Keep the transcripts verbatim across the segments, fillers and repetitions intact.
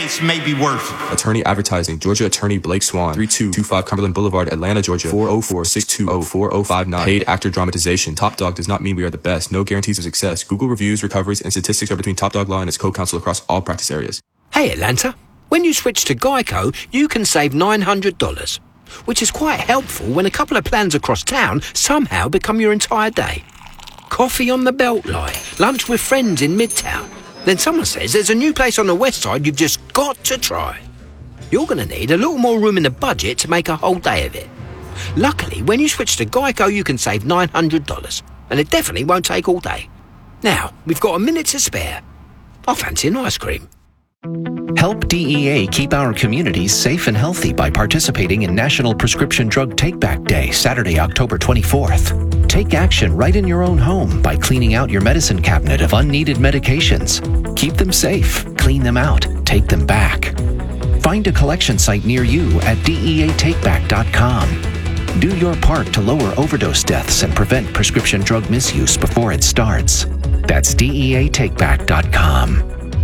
chance may be worth it. Attorney Advertising, Georgia Attorney Blake Swan, thirty-two twenty-five Cumberland Boulevard, Atlanta, Georgia, four oh four, six two oh, four oh five nine. Paid actor dramatization. Top Dog does not mean we are the best. No guarantees of success. Google reviews, recoveries, and statistics are between Top Dog Law and its co-counsel across all practice areas. Hey Atlanta, when you switch to Geico, you can save nine hundred dollars, which is quite helpful when a couple of plans across town somehow become your entire day. Coffee on the Beltline, lunch with friends in Midtown. Then someone says there's a new place on the west side you've just got to try. You're going to need a little more room in the budget to make a whole day of it. Luckily, when you switch to Geico, you can save nine hundred dollars, and it definitely won't take all day. Now, we've got a minute to spare. I fancy an ice cream. Help D E A keep our communities safe and healthy by participating in National Prescription Drug Take-Back Day, Saturday, October twenty-fourth. Take action right in your own home by cleaning out your medicine cabinet of unneeded medications. Keep them safe, clean them out, take them back. Find a collection site near you at D E A take back dot com. Do your part to lower overdose deaths and prevent prescription drug misuse before it starts. That's D E A take back dot com.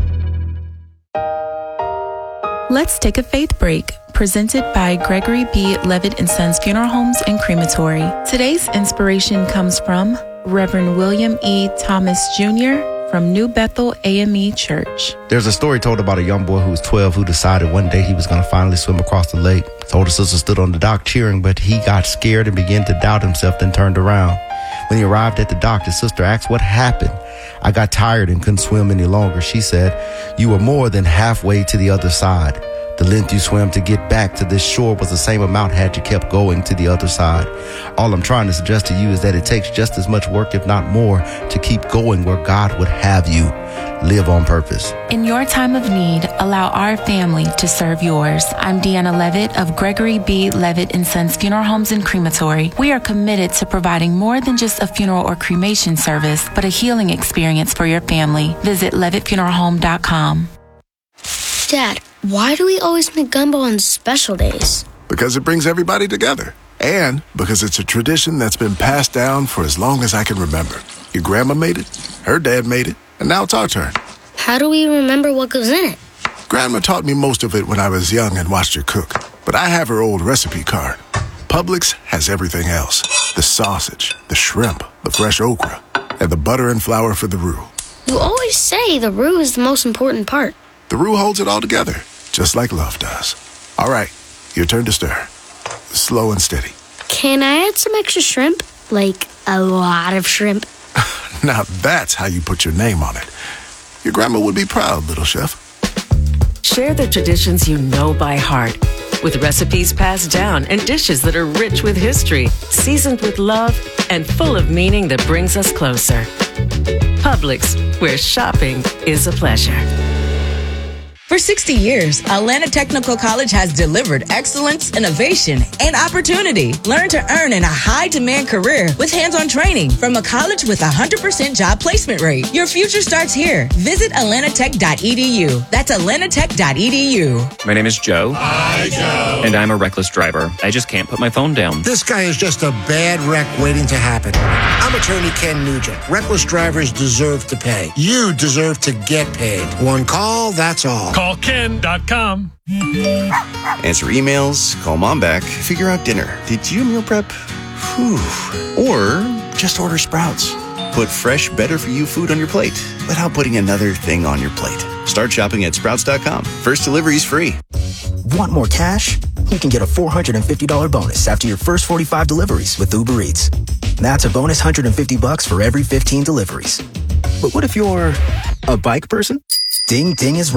Let's take a faith break. Presented by Gregory B. Levitt and Sons Funeral Homes and Crematory. Today's inspiration comes from Reverend William E. Thomas Junior from New Bethel A M E Church. There's a story told about a young boy who was twelve who decided one day he was going to finally swim across the lake. His older sister stood on the dock cheering, but he got scared and began to doubt himself, then turned around. When he arrived at the dock, his sister asked what happened. I got tired and couldn't swim any longer. She said, you were more than halfway to the other side. The length you swam to get back to this shore was the same amount had you kept going to the other side. All I'm trying to suggest to you is that it takes just as much work, if not more, to keep going where God would have you. Live on purpose. In your time of need, allow our family to serve yours. I'm Deanna Levitt of Gregory B. Levitt and Sons Funeral Homes and Crematory. We are committed to providing more than just a funeral or cremation service, but a healing experience for your family. Visit levitt funeral home dot com. Dad, why do we always make gumbo on special days? Because it brings everybody together. And because it's a tradition that's been passed down for as long as I can remember. Your grandma made it, her dad made it, and now it's our turn. How do we remember what goes in it? Grandma taught me most of it when I was young and watched her cook. But I have her old recipe card. Publix has everything else. The sausage, the shrimp, the fresh okra, and the butter and flour for the roux. You always say the roux is the most important part. The roux holds it all together, just like love does. All right, your turn to stir. Slow and steady. Can I add some extra shrimp? Like a lot of shrimp? Now that's how you put your name on it. Your grandma would be proud, little chef. Share the traditions you know by heart, with recipes passed down and dishes that are rich with history, seasoned with love, and full of meaning that brings us closer. Publix, where shopping is a pleasure. For sixty years, Atlanta Technical College has delivered excellence, innovation, and opportunity. Learn to earn in a high-demand career with hands-on training from a college with a one hundred percent job placement rate. Your future starts here. Visit atlanta tech dot e d u. That's atlanta tech dot e d u. My name is Joe. Hi, Joe. And I'm a reckless driver. I just can't put my phone down. This guy is just a bad wreck waiting to happen. I'm attorney Ken Nugent. Reckless drivers deserve to pay. You deserve to get paid. One call, that's all. Call ken dot com. Answer emails, call mom back, figure out dinner. Did you meal prep? Whew. Or just order Sprouts. Put fresh, better-for-you food on your plate without putting another thing on your plate. Start shopping at sprouts dot com. First delivery's free. Want more cash? You can get a four hundred fifty dollars bonus after your first forty-five deliveries with Uber Eats. That's a bonus one hundred fifty bucks for every fifteen deliveries. But what if you're a bike person? Ding Ding is